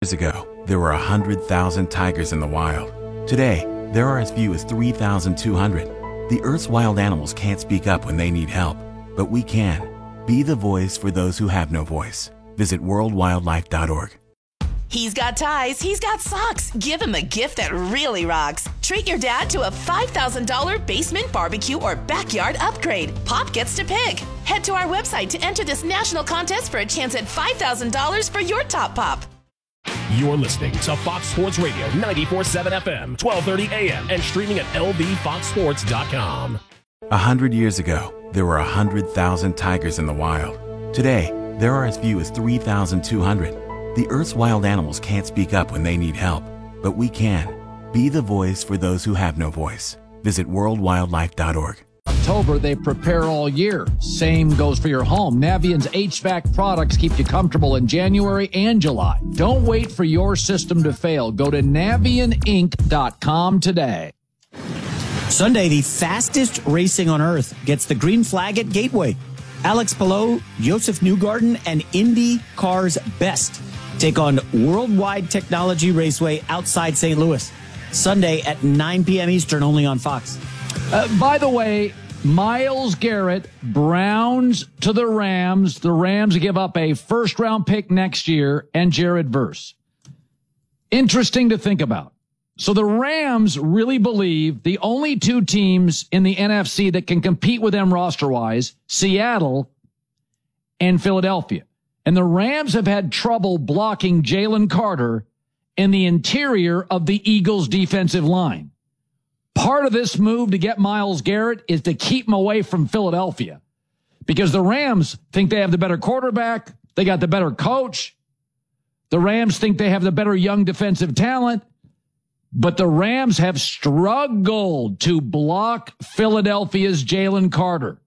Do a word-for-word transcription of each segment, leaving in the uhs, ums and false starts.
years ago, there were one hundred thousand tigers in the wild. Today, there are as few as three thousand two hundred. The Earth's wild animals can't speak up when they need help, but we can. Be the voice for those who have no voice. Visit world wildlife dot org. He's got ties, he's got socks. Give him a gift that really rocks. Treat your dad to a five thousand dollars basement barbecue or backyard upgrade. Pop gets to pick. Head to our website to enter this national contest for a chance at five thousand dollars for your top pop. You're listening to Fox Sports Radio ninety-four point seven F M, twelve thirty A M, and streaming at L V fox sports dot com. A hundred years ago, there were one hundred thousand tigers in the wild. Today, there are as few as three thousand two hundred. The Earth's wild animals can't speak up when they need help, but we can. Be the voice for those who have no voice. Visit world wildlife dot org. October, they prepare all year. Same goes for your home. Navient's H V A C products keep you comfortable in January and July. Don't wait for your system to fail. Go to navient inc dot com today. Sunday, the fastest racing on earth gets the green flag at Gateway. Alex Palou, Joseph Newgarden, and IndyCar's best take on Worldwide Technology Raceway outside Saint Louis. Sunday at nine p.m. Eastern, only on Fox. Uh, by the way, Myles Garrett, Browns to the Rams. The Rams give up a first-round pick next year and Jared Verse. Interesting to think about. So the Rams really believe the only two teams in the N F C that can compete with them roster-wise, Seattle and Philadelphia. And the Rams have had trouble blocking Jalen Carter in the interior of the Eagles' defensive line. Part of this move to get Myles Garrett is to keep him away from Philadelphia because the Rams think they have the better quarterback. They got the better coach. The Rams think they have the better young defensive talent. But the Rams have struggled to block Philadelphia's Jalen Carter.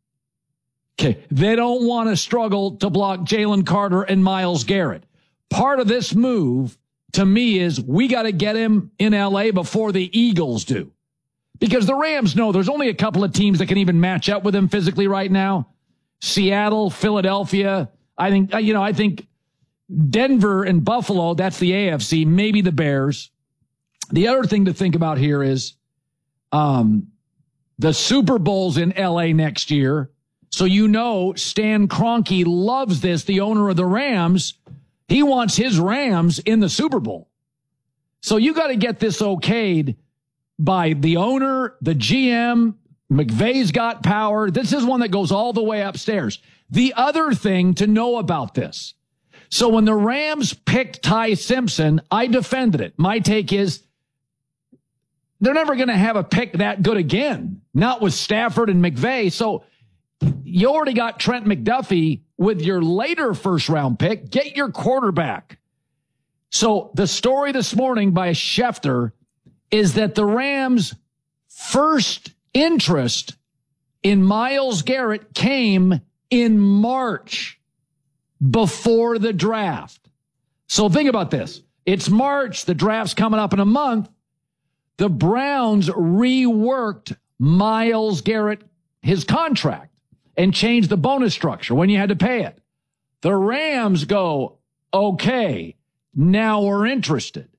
Okay, they don't want to struggle to block Jalen Carter and Myles Garrett. Part of this move, to me, is we got to get him in L A before the Eagles do. Because the Rams know there's only a couple of teams that can even match up with him physically right now. Seattle, Philadelphia. I think, you know, I think Denver and Buffalo, that's the A F C, maybe the Bears. The other thing to think about here is um, the Super Bowl's in L A next year. So you know Stan Kroenke loves this, the owner of the Rams. He wants his Rams in the Super Bowl. So you got to get this okayed by the owner, the G M. McVay's got power. This is one that goes all the way upstairs. The other thing to know about this. So when the Rams picked Ty Simpson, I defended it. My take is they're never going to have a pick that good again, not with Stafford and McVay. So you already got Trent McDuffie with your later first round pick. Get your quarterback. So the story this morning by Schefter is that the Rams' first interest in Myles Garrett came in March before the draft. So think about this. It's March. The draft's coming up in a month. The Browns reworked Myles Garrett, his contract, and changed the bonus structure when you had to pay it. The Rams go, okay, now we're interested.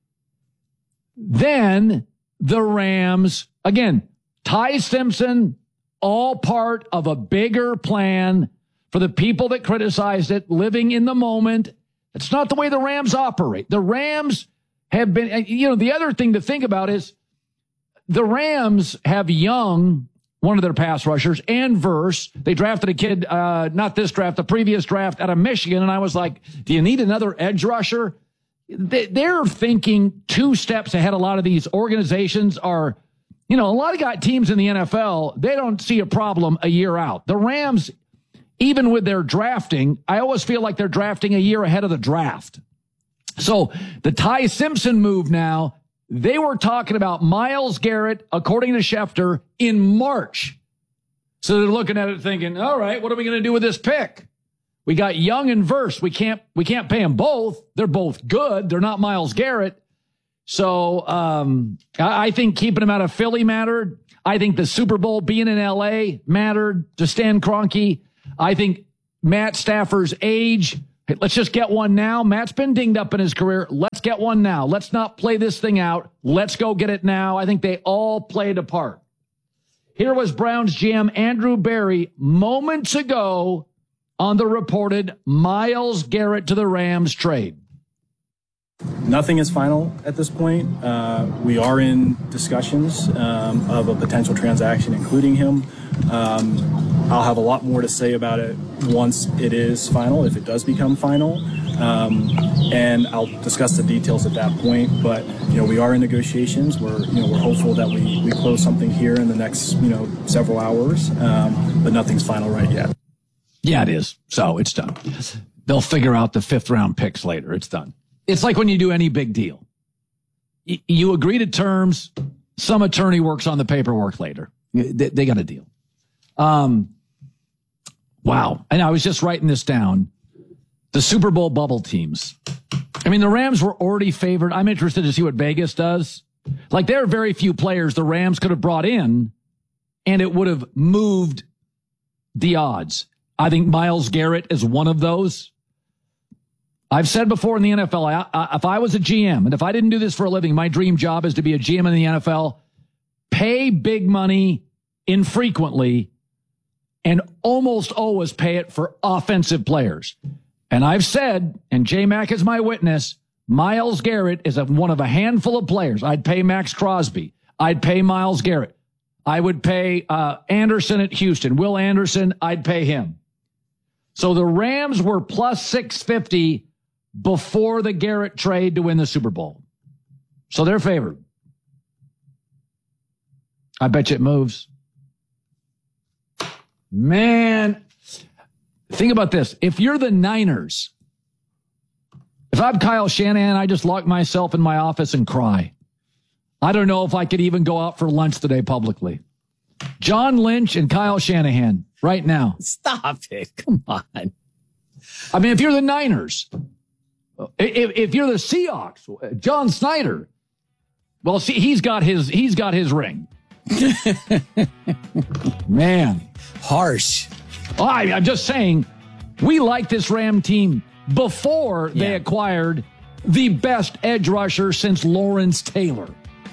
Then the Rams, again, Ty Simpson, all part of a bigger plan for the people that criticized it, living in the moment. It's not the way the Rams operate. The Rams have been, you know, the other thing to think about is the Rams have Young, one of their pass rushers, and Verse. They drafted a kid, uh, not this draft, the previous draft out of Michigan. And I was like, do you need another edge rusher? They're thinking two steps ahead. A lot of these organizations are, you know, a lot of got teams in the N F L, they don't see a problem a year out. The Rams, even with their drafting, I always feel like they're drafting a year ahead of the draft. So the Ty Simpson move now, they were talking about Myles Garrett, according to Schefter, in March. So they're looking at it thinking, all right, what are we going to do with this pick? We got Young and Verse. We can't, we can't pay them both. They're both good. They're not Myles Garrett. So um, I, I think keeping him out of Philly mattered. I think the Super Bowl being in L A mattered to Stan Kroenke. I think Matt Stafford's age Hey, let's just get one now. Matt's been dinged up in his career. Let's get one now. Let's not play this thing out. Let's go get it now. I think they all played a part. Here was Browns G M Andrew Berry moments ago on the reported Myles Garrett to the Rams trade. Nothing is final at this point. Uh, we are in discussions um, of a potential transaction, including him. Um, I'll have a lot more to say about it once it is final, if it does become final. Um, and I'll discuss the details at that point. But, you know, we are in negotiations. We're, you know, we're hopeful that we, we close something here in the next, you know, several hours. Um, but nothing's final right yet. Yeah, it is. So it's done. They'll figure out the fifth round picks later. It's done. It's like when you do any big deal. Y- you agree to terms. Some attorney works on the paperwork later. They, they got a deal. Um, wow. And I was just writing this down. The Super Bowl bubble teams. I mean, the Rams were already favored. I'm interested to see what Vegas does. Like, there are very few players the Rams could have brought in, and it would have moved the odds. I think Myles Garrett is one of those. I've said before in the N F L, I, I, if I was a G M, and if I didn't do this for a living, my dream job is to be a G M in the N F L, pay big money infrequently, and almost always pay it for offensive players. And I've said, and J-Mac is my witness, Myles Garrett is a, one of a handful of players. I'd pay Max Crosby. I'd pay Myles Garrett. I would pay uh, Anderson at Houston. Will Anderson, I'd pay him. So the Rams were plus six fifty before the Garrett trade to win the Super Bowl. So they're favored. I bet you it moves. Man, think about this. If you're the Niners, if I'm Kyle Shanahan, I just lock myself in my office and cry. I don't know if I could even go out for lunch today publicly. John Lynch and Kyle Shanahan right now. Stop it. Come on. I mean, if you're the Niners, if, if you're the Seahawks, John Snyder, well, see, he's got his, he's got his ring. Man. Harsh. Oh, I, I'm just saying, we like this Ram team before they Yeah. acquired the best edge rusher since Lawrence Taylor.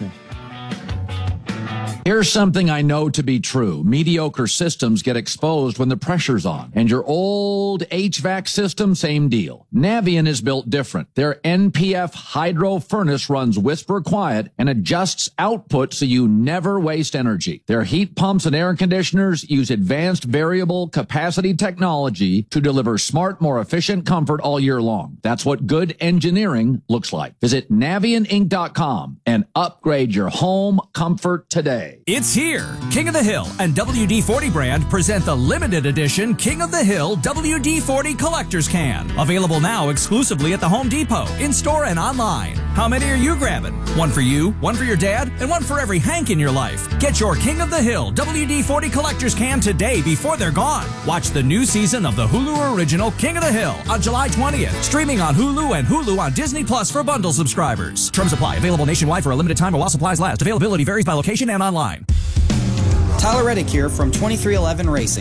Here's something I know to be true. Mediocre systems get exposed when the pressure's on. And your old H V A C system, same deal. Navien is built different. Their N P F hydro furnace runs whisper quiet and adjusts output so you never waste energy. Their heat pumps and air conditioners use advanced variable capacity technology to deliver smart, more efficient comfort all year long. That's what good engineering looks like. Visit Navien Inc dot com and upgrade your home comfort today. It's here. King of the Hill and W D forty brand present the limited edition King of the Hill W D forty Collector's Can. Available now exclusively at the Home Depot, in-store and online. How many are you grabbing? One for you, one for your dad, and one for every Hank in your life. Get your King of the Hill W D forty Collector's Can today before they're gone. Watch the new season of the Hulu original King of the Hill on July twentieth. Streaming on Hulu and Hulu on Disney Plus for bundle subscribers. Terms apply. Available nationwide for a limited time while supplies last. Availability varies by location and online. Tyler Reddick here from twenty-three eleven Racing.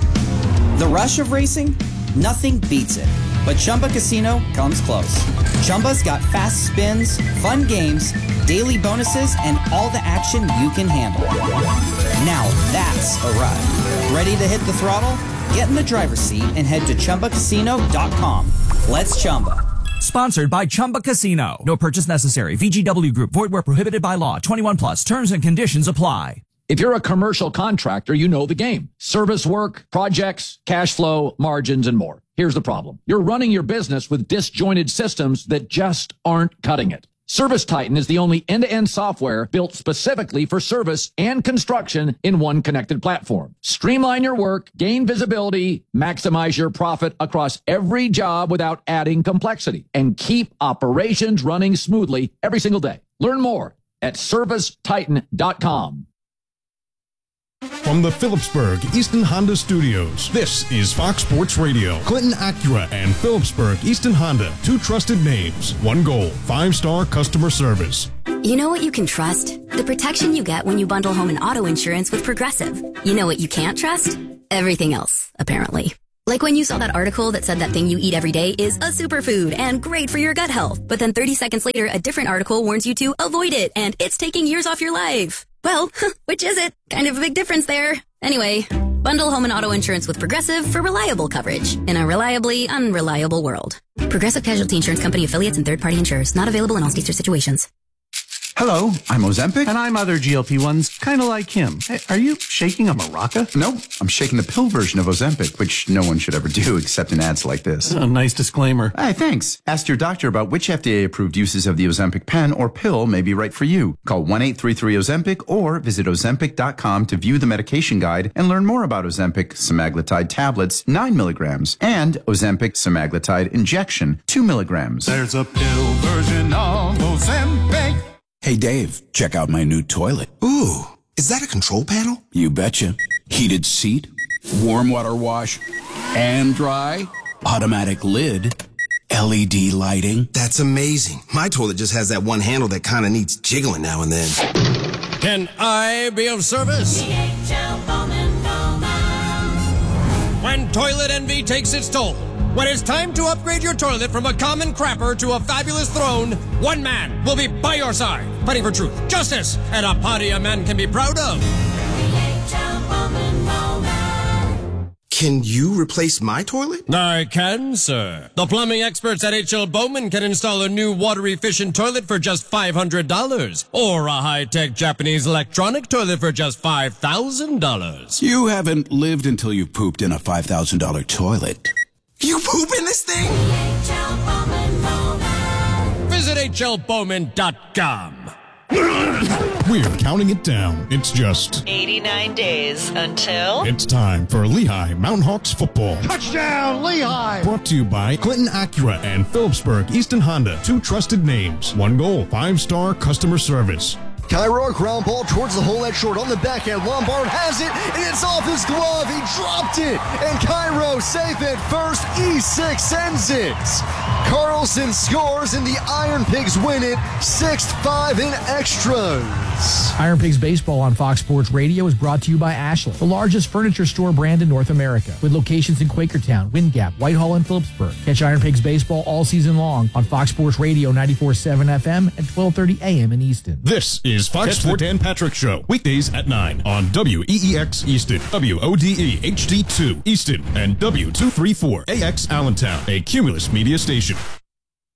The rush of racing? Nothing beats it. But Chumba Casino comes close. Chumba's got fast spins, fun games, daily bonuses, and all the action you can handle. Now that's a ride. Ready to hit the throttle? Get in the driver's seat and head to Chumba Casino dot com. Let's Chumba. Sponsored by Chumba Casino. No purchase necessary. V G W Group. Void where prohibited by law. twenty-one plus. Terms and conditions apply. If you're a commercial contractor, you know the game. Service work, projects, cash flow, margins, and more. Here's the problem. You're running your business with disjointed systems that just aren't cutting it. Service Titan is the only end-to-end software built specifically for service and construction in one connected platform. Streamline your work, gain visibility, maximize your profit across every job without adding complexity, and keep operations running smoothly every single day. Learn more at service titan dot com. From the Phillipsburg Easton Honda Studios, this is Fox Sports Radio. Clinton Acura and Phillipsburg Easton Honda, two trusted names, one goal, five-star customer service. You know what you can trust? The protection you get when you bundle home and auto insurance with Progressive. You know what you can't trust? Everything else, apparently. Like when you saw that article that said that thing you eat every day is a superfood and great for your gut health. But then thirty seconds later, a different article warns you to avoid it and it's taking years off your life. Well, which is it? Kind of a big difference there. Anyway, bundle home and auto insurance with Progressive for reliable coverage in a reliably unreliable world. Progressive Casualty Insurance Company affiliates and third-party insurers. Not available in all states or situations. Hello, I'm Ozempic. And I'm other G L P ones, kind of like him. Hey, are you shaking a maraca? No, I'm shaking the pill version of Ozempic, which no one should ever do except in ads like this. A nice disclaimer. Hey, thanks. Ask your doctor about which F D A-approved uses of the Ozempic pen or pill may be right for you. Call one eight three three Ozempic or visit Ozempic dot com to view the medication guide and learn more about Ozempic semaglutide tablets, nine milligrams, and Ozempic semaglutide injection, two milligrams. There's a pill version of Ozempic. Hey, Dave, check out my new toilet. Ooh, is that a control panel? You betcha. Heated seat, warm water wash, and dry, automatic lid, L E D lighting. That's amazing. My toilet just has that one handle that kind of needs jiggling now and then. Can I be of service? When toilet envy takes its toll, when it's time to upgrade your toilet from a common crapper to a fabulous throne, one man will be by your side, fighting for truth, justice, and a party a man can be proud of. Can you replace my toilet? I can, sir. The plumbing experts at H L Bowman can install a new water-efficient toilet for just five hundred dollars, or a high-tech Japanese electronic toilet for just five thousand dollars. You haven't lived until you pooped in a five thousand dollars toilet. You poop in this thing? Visit H L Bowman dot com. We're counting it down. It's just eighty-nine days until it's time for Lehigh Mountain Hawks football. Touchdown, Lehigh! Brought to you by Clinton Acura and Phillipsburg Easton Honda. Two trusted names. One goal. Five-star customer service. Cairo, ground ball towards the hole at short on the backhand. Lombard has it, and it's off his glove. He dropped it, and Cairo safe at first. E six sends it. Carlson scores, and the Iron Pigs win it six five in extras. Iron Pigs Baseball on Fox Sports Radio is brought to you by Ashland, the largest furniture store brand in North America, with locations in Quakertown, Wind Gap, Whitehall, and Phillipsburg. Catch Iron Pigs Baseball all season long on Fox Sports Radio ninety-four point seven F M and twelve thirty A M in Easton. This is Fox Catch Sports Dan Patrick Show, weekdays at nine on W E E X Easton, W O D E H D two Easton, and W two thirty-four A X Allentown, a Cumulus media station.